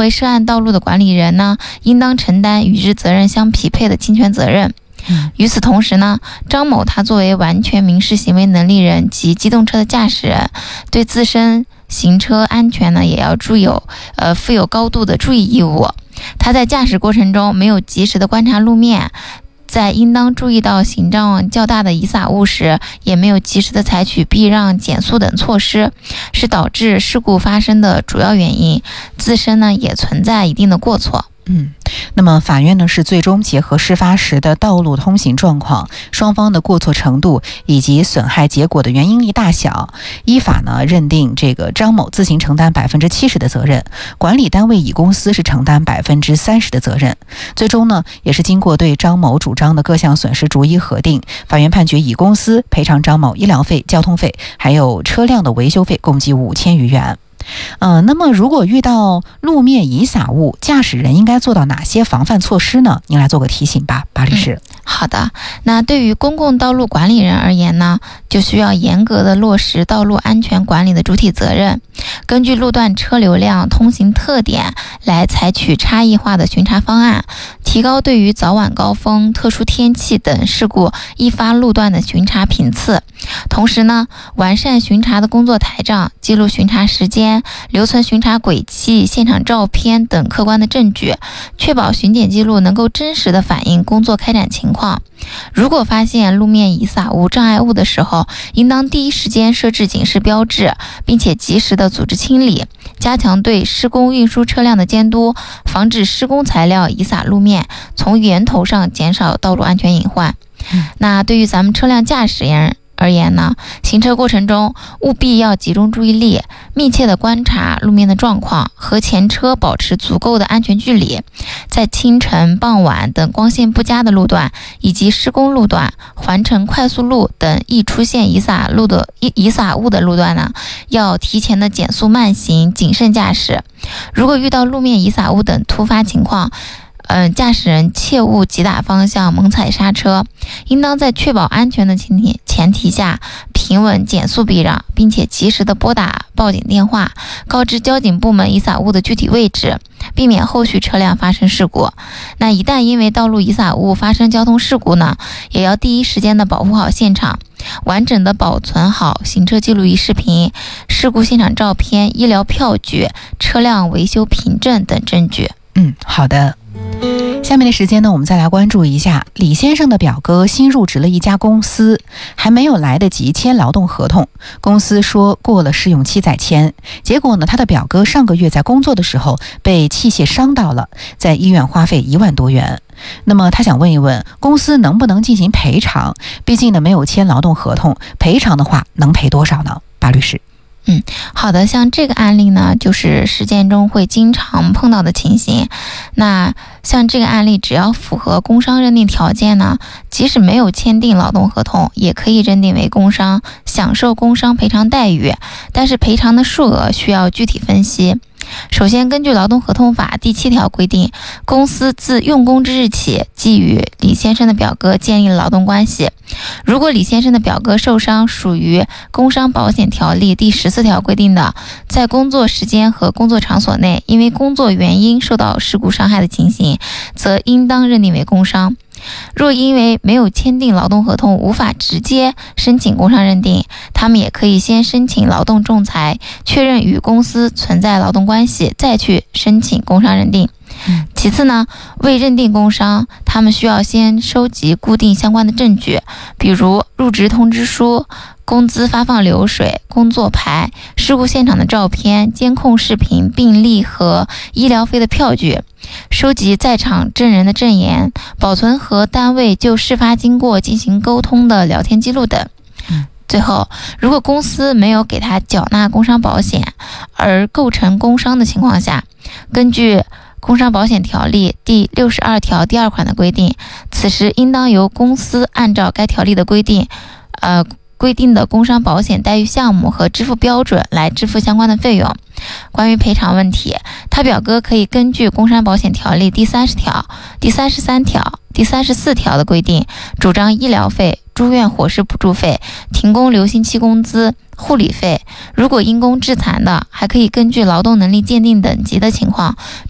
为涉案道路的管理人呢，应当承担与之责任相匹配的侵权责任。与此同时呢，张某他作为完全民事行为能力人及机动车的驾驶人，对自身行车安全呢也要负有高度的注意义务。他在驾驶过程中没有及时的观察路面，在应当注意到形状较大的遗撒物时，也没有及时的采取避让、减速等措施，是导致事故发生的主要原因，自身呢也存在一定的过错。 那么法院呢是最终结合事发时的道路通行状况、双方的过错程度以及损害结果的原因力大小，依法呢认定这个张某自行承担70%的责任，管理单位乙公司是承担30%的责任。最终呢也是经过对张某主张的各项损失逐一核定，法院判决乙公司赔偿张某医疗费、交通费还有车辆的维修费共计5000余元。那么如果遇到路面遗撒物，驾驶人应该做到哪些防范措施呢？您来做个提醒吧，巴律师。 好的，那对于公共道路管理人而言呢，就需要严格的落实道路安全管理的主体责任，根据路段车流量、通行特点来采取差异化的巡查方案，提高对于早晚高峰、特殊天气等事故易发路段的巡查频次。同时呢，完善巡查的工作台账，记录巡查时间，留存巡查轨迹、现场照片等客观的证据，确保巡检记录能够真实的反映工作开展情况。如果发现路面遗撒物、障碍物的时候，应当第一时间设置警示标志，并且及时的组织清理，加强对施工运输车辆的监督，防止施工材料遗撒路面，从源头上减少道路安全隐患。那对于咱们车辆驾驶人而言呢，行车过程中务必要集中注意力，密切的观察路面的状况，和前车保持足够的安全距离。在清晨、傍晚等光线不佳的路段以及施工路段、环城快速路等易出现遗撒物的路段呢，要提前的减速慢行，谨慎驾驶。如果遇到路面遗撒物等突发情况，驾驶人切勿急打方向、猛踩刹车，应当在确保安全的前提下，平稳减速避让，并且及时的拨打报警电话，告知交警部门遗撒物的具体位置，避免后续车辆发生事故。那一旦因为道路遗撒物发生交通事故呢，也要第一时间的保护好现场，完整的保存好行车记录仪视频、事故现场照片、医疗票据、车辆维修凭证等证据。 好的。下面的时间呢，我们再来关注一下李先生的表哥新入职了一家公司，还没有来得及签劳动合同，公司说过了试用期再签。结果呢，他的表哥上个月在工作的时候被器械伤到了，在医院花费1万多元。那么他想问一问，公司能不能进行赔偿？毕竟呢没有签劳动合同，赔偿的话能赔多少呢？巴律师。 好的，像这个案例呢，就是实践中会经常碰到的情形。那像这个案例，只要符合工伤认定条件呢，即使没有签订劳动合同，也可以认定为工伤，享受工伤赔偿待遇。但是赔偿的数额需要具体分析。首先，根据劳动合同法第7条规定，公司自用工之日起即与李先生的表哥建立了劳动关系。如果李先生的表哥受伤属于工伤保险条例第14条规定的，在工作时间和工作场所内因为工作原因受到事故伤害的情形，则应当认定为工伤。若因为没有签订劳动合同无法直接申请工伤认定，他们也可以先申请劳动仲裁，确认与公司存在劳动关系，再去申请工伤认定。其次呢，为认定工伤，他们需要先收集固定相关的证据，比如入职通知书、工资发放流水、工作牌、事故现场的照片、监控视频、病历和医疗费的票据，收集在场证人的证言，保存和单位就事发经过进行沟通的聊天记录等。最后，如果公司没有给他缴纳工伤保险而构成工伤的情况下，根据工伤保险条例第62条第2款的规定，此时应当由公司按照该条例的规定的工伤保险待遇项目和支付标准来支付相关的费用。关于赔偿问题，他表哥可以根据工伤保险条例第30条、第33条、第34条的规定，主张医疗费、住院伙食补助费、停工留薪期工资、护理费。如果因公致残的，还可以根据劳动能力鉴定等级的情况